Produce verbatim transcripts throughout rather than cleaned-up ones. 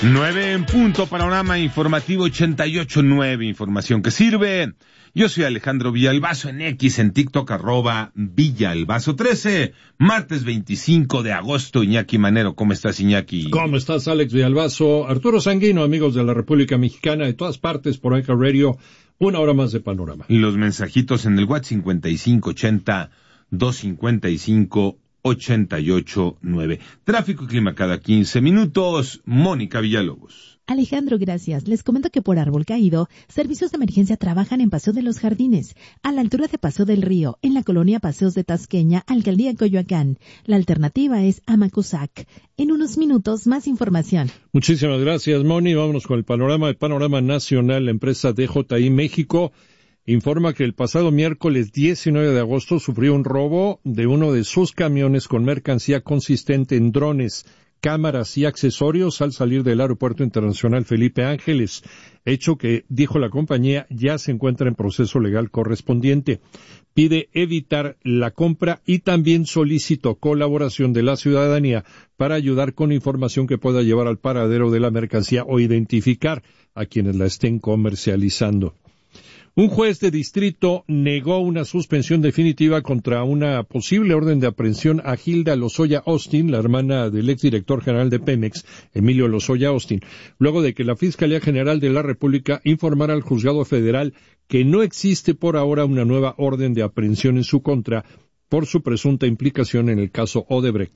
Nueve en punto, panorama informativo ochenta y ocho nueve, información que sirve. Yo soy Alejandro Villalbazo en X, en TikTok, arroba Villalbazo trece, martes veinticinco de agosto. Iñaki Manero, ¿cómo estás, Iñaki? ¿Cómo estás, Alex Villalbazo? Arturo Sanguino, amigos de la República Mexicana, de todas partes, por Anchor Radio, una hora más de panorama. Y los mensajitos en el WhatsApp cincuenta y cinco ochenta, doscientos cincuenta y cinco, ochenta y ocho nueve. Tráfico y clima cada quince minutos. Mónica Villalobos. Alejandro, gracias. Les comento que por árbol caído, servicios de emergencia trabajan en Paseo de los Jardines, a la altura de Paseo del Río, en la colonia Paseos de Tasqueña, Alcaldía Coyoacán. La alternativa es Amacuzac. En unos minutos, más información. Muchísimas gracias, Moni. Vámonos con el panorama. El panorama nacional. La empresa D J I México informa que el pasado miércoles diecinueve de agosto sufrió un robo de uno de sus camiones con mercancía consistente en drones, cámaras y accesorios al salir del Aeropuerto Internacional Felipe Ángeles, hecho que, dijo la compañía, ya se encuentra en proceso legal correspondiente. Pide evitar la compra y también solicitó colaboración de la ciudadanía para ayudar con información que pueda llevar al paradero de la mercancía o identificar a quienes la estén comercializando. Un juez de distrito negó una suspensión definitiva contra una posible orden de aprehensión a Hilda Lozoya Austin, la hermana del exdirector general de Pemex, Emilio Lozoya Austin, luego de que la Fiscalía General de la República informara al juzgado federal que no existe por ahora una nueva orden de aprehensión en su contra por su presunta implicación en el caso Odebrecht.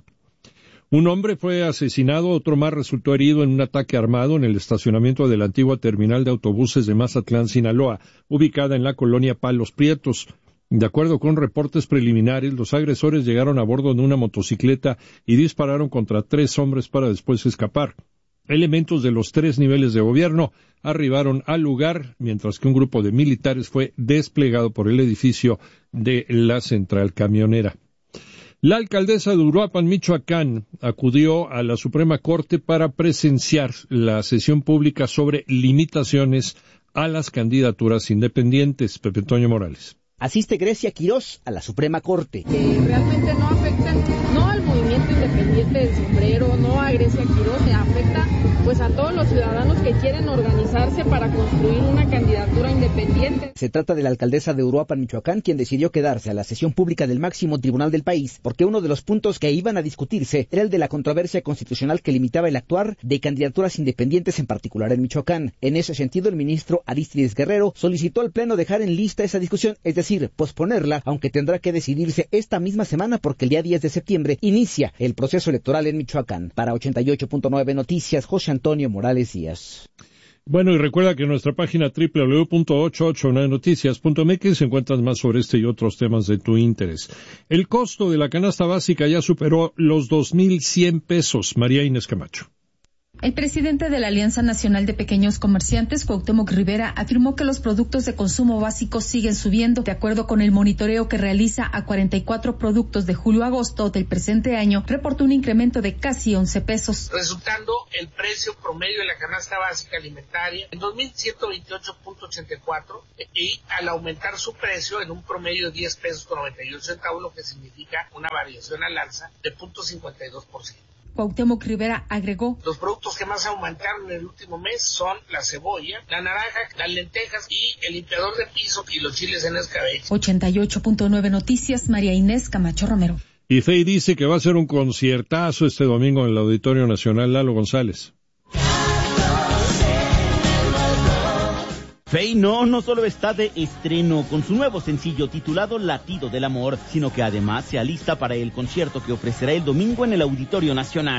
Un hombre fue asesinado, otro más resultó herido en un ataque armado en el estacionamiento de la antigua terminal de autobuses de Mazatlán, Sinaloa, ubicada en la colonia Palos Prietos. De acuerdo con reportes preliminares, los agresores llegaron a bordo de una motocicleta y dispararon contra tres hombres para después escapar. Elementos de los tres niveles de gobierno arribaron al lugar, mientras que un grupo de militares fue desplegado por el edificio de la central camionera. La alcaldesa de Uruapan, Michoacán, acudió a la Suprema Corte para presenciar la sesión pública sobre limitaciones a las candidaturas independientes. Pepe Toño Morales. Asiste Grecia Quirós a la Suprema Corte. Que realmente no afectan, no al movimiento independiente del sombrero, no a Grecia Quirós, se afecta pues a todos los ciudadanos que quieren organizarse para construir una candidatura independiente. Se trata de la alcaldesa de Uruapan, Michoacán, quien decidió quedarse a la sesión pública del máximo tribunal del país, porque uno de los puntos que iban a discutirse era el de la controversia constitucional que limitaba el actuar de candidaturas independientes, en particular en Michoacán. En ese sentido, el ministro Arístides Guerrero solicitó al Pleno dejar en lista esa discusión, es decir, posponerla, aunque tendrá que decidirse esta misma semana porque el día diez de septiembre inicia el proceso electoral en Michoacán. Para ochenta y ocho punto nueve Noticias, José Antonio Morales Díaz. Bueno, y recuerda que en nuestra página doble u doble u doble u punto ochocientos ochenta y nueve noticias punto m x encuentras más sobre este y otros temas de tu interés. El costo de la canasta básica ya superó los dos mil cien pesos. María Inés Camacho. El presidente de la Alianza Nacional de Pequeños Comerciantes, Cuauhtémoc Rivera, afirmó que los productos de consumo básico siguen subiendo. De acuerdo con el monitoreo que realiza a cuarenta y cuatro productos de julio a agosto del presente año, reportó un incremento de casi once pesos. Resultando el precio promedio de la canasta básica alimentaria en dos mil ciento veintiocho punto ochenta y cuatro y al aumentar su precio en un promedio de diez pesos con noventa y ocho centavos, lo que significa una variación al alza de cero punto cincuenta y dos por ciento. Cuauhtémoc Rivera agregó: los productos que más aumentaron en el último mes son la cebolla, la naranja, las lentejas y el limpiador de piso y los chiles en escabeche. ochenta y ocho punto nueve Noticias, María Inés Camacho Romero. Y F E I dice que va a ser un conciertazo este domingo en el Auditorio Nacional. Lalo González. F E I no, no solo está de estreno con su nuevo sencillo titulado Latido del Amor, sino que además se alista para el concierto que ofrecerá el domingo en el Auditorio Nacional.